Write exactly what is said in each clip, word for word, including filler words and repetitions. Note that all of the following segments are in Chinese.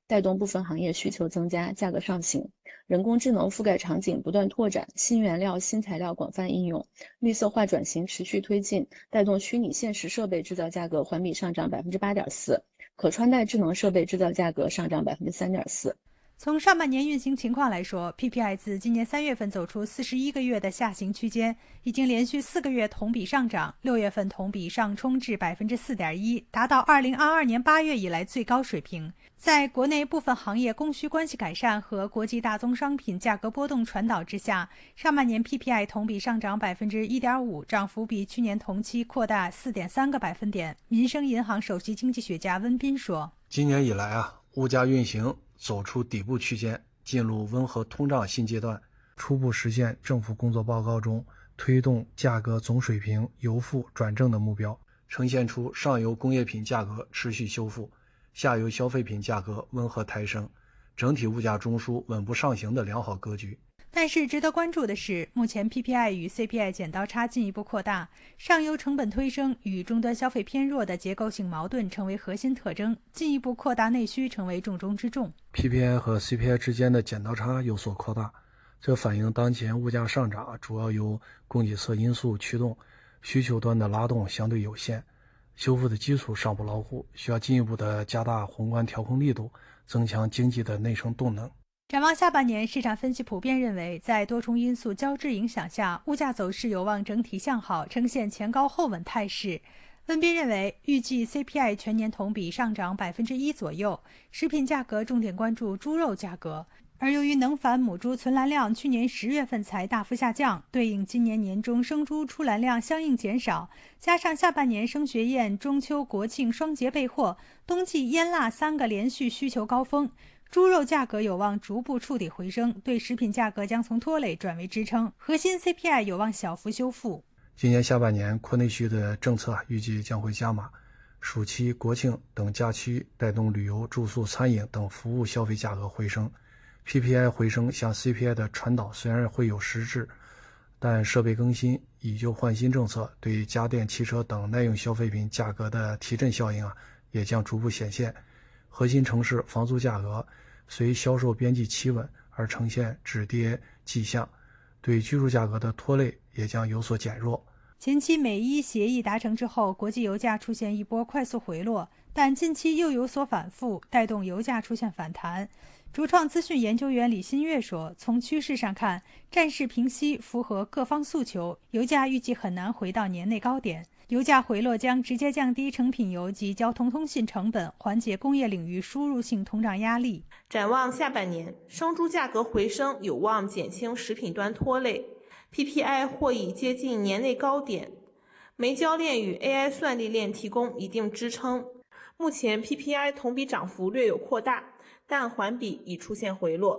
带动部分行业需求增加，价格上行。人工智能覆盖场景不断拓展，新原料、新材料广泛应用，绿色化转型持续推进，带动虚拟现实设备制造价格环比上涨百分之八点四，可穿戴智能设备制造价格上涨百分之三点四。 从上半年运行情况来说 ，P P I 自今年三月份走出四十一个月的下行区间，已经连续四个月同比上涨，六月份同比上冲至百分之四点一，达到二零二二年八月以来最高水平。在国内部分行业供需关系改善和国际大宗商品价格波动传导之下，上半年 P P I 同比上涨百分之一点五，涨幅比去年同期扩大四点三个百分点。民生银行首席经济学家温彬说：“ 今年以来啊，物价运行走出底部区间，进入温和通胀新阶段，初步实现政府工作报告中推动价格总水平由负转正的目标，呈现出上游工业品价格持续修复，下游消费品价格温和抬升，整体物价中枢稳步上行的良好格局。” 但是值得关注的是，目前 P P I 与 C P I 剪刀差进一步扩大，上游成本推升与终端消费偏弱的结构性矛盾成为核心特征，进一步扩大内需成为重中之重。 P P I 和 C P I 之间的剪刀差有所扩大，这反映当前物价上涨主要由供给侧因素驱动，需求端的拉动相对有限，修复的基础尚不牢固，需要进一步的加大宏观调控力度，增强经济的内生动能。 展望下半年，市场分析普遍认为，在多重因素交织影响下，物价走势有望整体向好，呈现前高后稳态势。温彬认为，预计 C P I 全年同比上涨百分之一左右，食品价格重点关注猪肉价格。而由于能繁母猪存栏量去年十月份才大幅下降，对应今年年中生猪出栏量相应减少，加上下半年升学宴、中秋、国庆双节备货，冬季腌腊三个连续需求高峰，猪肉价格有望逐步触底回升，对食品价格将从拖累转为支撑，核心 C P I 有望小幅修复。 今年下半年扩内需的政策预计将会加码，暑期、国庆等假期带动旅游、住宿、餐饮等服务消费价格回升。P P I 回升向 C P I 的传导虽然会有实质，但设备更新、以旧换新政策对家电、汽车等耐用消费品价格的提振效应啊，也将逐步显现。核心城市房租价格随销售边际企稳而呈现止跌迹象，对居住价格的拖累也将有所减弱。 前期美伊协议达成之后，国际油价出现一波快速回落，但近期又有所反复，带动油价出现反弹。逐创资讯研究员李新月说，从趋势上看，战事平息符合各方诉求，油价预计很难回到年内高点。油价回落将直接降低成品油及交通通信成本，缓解工业领域输入性通胀压力。 展望下半年，生猪价格回升有望减轻食品端拖累， P P I 或已接近年内高点，煤焦链与 A I 算力链提供一定支撑。目前 P P I 同比涨幅略有扩大，但环比已出现回落。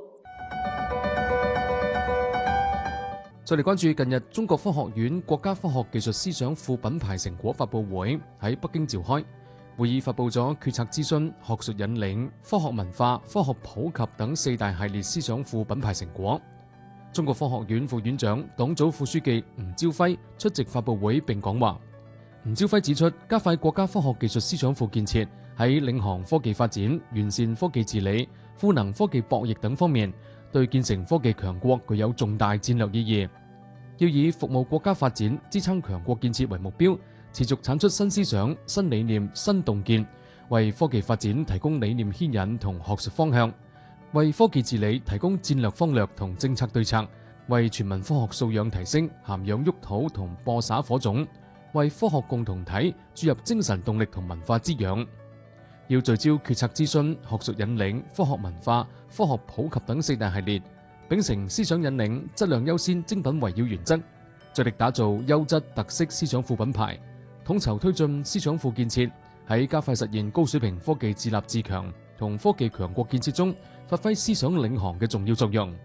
再嚟關注近日中國科學院國家科學技術思想副品牌成果發佈會喺北京召開，會議發佈咗決策諮詢、學術引領、科學文化、科學普及等四大系列思想副品牌成果。中國科學院副院長、黨組副書記吳朝輝出席發佈會並講話。吳朝輝指出，加快國家科學技術思想庫建設，喺領航科技發展、完善科技治理、賦能科技博弈等方面，對建成科技強國具有重大戰略意義。要以服務國家發展、支撐強國建設為目標，持續產出新思想、新理念、新洞見，為科技發展提供理念牽引同學術方向，為科技治理提供戰略方略同政策對策，為全民科學素養提升涵養沃土同播撒火種，為科學共同體注入精神動力同文化滋養。要聚焦決策諮詢、學術引領、科學文化、科學普及等四大系列，秉承思想引領、質量優先、精品圍繞原則，着力打造優質特色思想副品牌，統籌推進思想副建設，喺加快實現高水平科技自立自強同科技強國建設中，發揮思想領航嘅重要作用。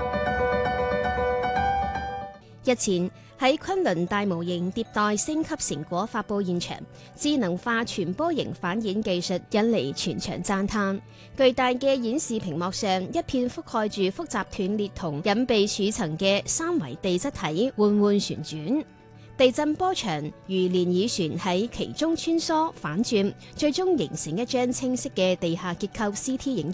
日前喺崑崙大模型迭代升級成果發佈現場，智能化傳波型反演技術引嚟全場讚嘆。巨大嘅演示屏幕上，一片覆蓋住複雜斷裂同隱蔽儲層嘅三維地質體緩緩旋轉，地震波長如漣漪船喺其中穿梭反轉，最終形成一張清晰嘅地下結構 C T 影像。